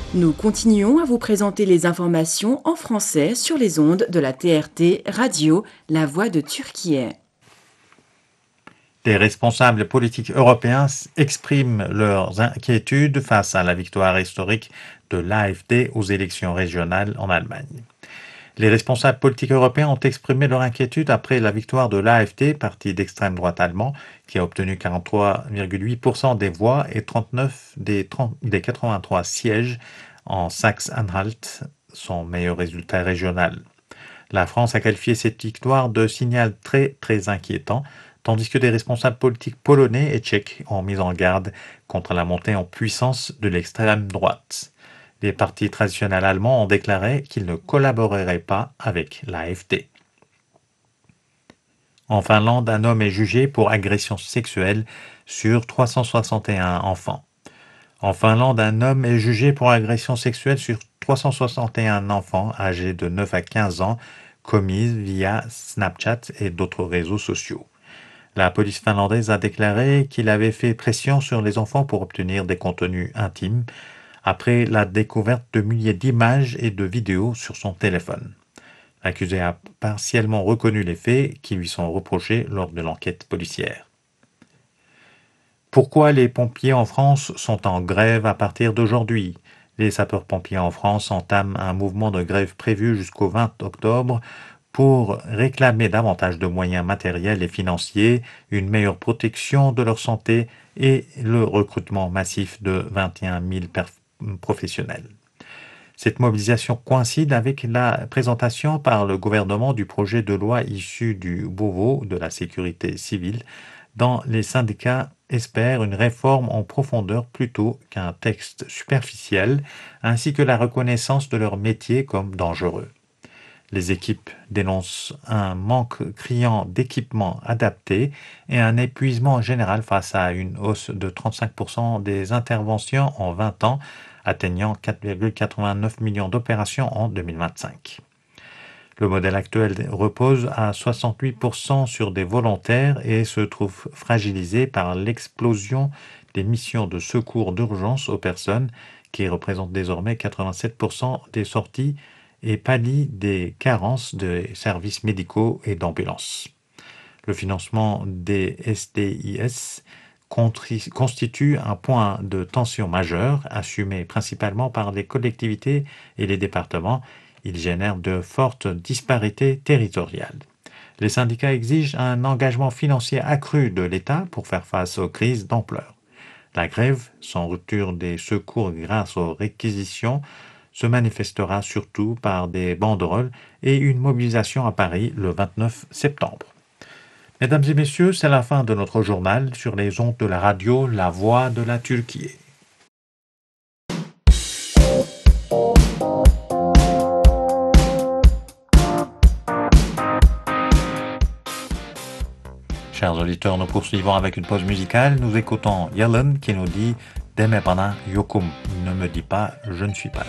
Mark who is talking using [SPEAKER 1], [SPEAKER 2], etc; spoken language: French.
[SPEAKER 1] Nous continuons à vous présenter les informations en français sur les ondes de la TRT Radio, La Voix de Turquie.
[SPEAKER 2] Des responsables politiques européens expriment leurs inquiétudes face à la victoire historique de l'AfD aux élections régionales en Allemagne. Les responsables politiques européens ont exprimé leur inquiétude après la victoire de l'AfD, parti d'extrême droite allemand, qui a obtenu 43,8% des voix et 39 des 83 sièges en Saxe-Anhalt, son meilleur résultat régional. La France a qualifié cette victoire de signal très inquiétant, tandis que des responsables politiques polonais et tchèques ont mis en garde contre la montée en puissance de l'extrême droite. Les partis traditionnels allemands ont déclaré qu'ils ne collaboreraient pas avec l'AfD. En Finlande, un homme est jugé pour agression sexuelle sur 361 enfants. En Finlande, un homme est jugé pour agression sexuelle sur 361 enfants âgés de 9 à 15 ans commises via Snapchat et d'autres réseaux sociaux. La police finlandaise a déclaré qu'il avait fait pression sur les enfants pour obtenir des contenus intimes après la découverte de milliers d'images et de vidéos sur son téléphone. L'accusé a partiellement reconnu les faits qui lui sont reprochés lors de l'enquête policière. Pourquoi les pompiers en France sont en grève à partir d'aujourd'hui ? Les sapeurs-pompiers en France entament un mouvement de grève prévu jusqu'au 20 octobre pour réclamer davantage de moyens matériels et financiers, une meilleure protection de leur santé et le recrutement massif de 21 000 professionnels. Cette mobilisation coïncide avec la présentation par le gouvernement du projet de loi issu du Beauvau de la sécurité civile, dont les syndicats espèrent une réforme en profondeur plutôt qu'un texte superficiel, ainsi que la reconnaissance de leur métier comme dangereux. Les équipes dénoncent un manque criant d'équipements adaptés et un épuisement général face à une hausse de 35% des interventions en 20 ans, atteignant 4,89 millions d'opérations en 2025. Le modèle actuel repose à 68% sur des volontaires et se trouve fragilisé par l'explosion des missions de secours d'urgence aux personnes qui représentent désormais 87% des sorties et pallie des carences des services médicaux et d'ambulances. Le financement des SDIS constitue un point de tension majeur, assumé principalement par les collectivités et les départements. Il génère de fortes disparités territoriales. Les syndicats exigent un engagement financier accru de l'État pour faire face aux crises d'ampleur. La grève, sans rupture des secours grâce aux réquisitions, se manifestera surtout par des banderoles et une mobilisation à Paris le 29 septembre. Mesdames et messieurs, c'est la fin de notre journal sur les ondes de la radio La Voix de la Turquie. Chers auditeurs, nous poursuivons avec une pause musicale. Nous écoutons Yalın qui nous dit « Deme bana yokum », ne me dis pas « je ne suis pas là ».